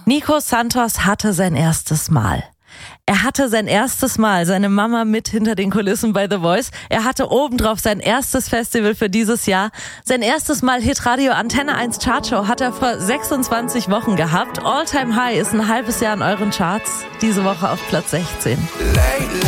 Nico Santos hatte sein erstes Mal. Er hatte sein erstes Mal, seine Mama mit hinter den Kulissen bei The Voice. Er hatte obendrauf sein erstes Festival für dieses Jahr. Sein erstes Mal Hitradio Antenne 1 Chartshow hat er vor 26 Wochen gehabt. All Time High ist ein halbes Jahr in euren Charts. Diese Woche auf Platz 16.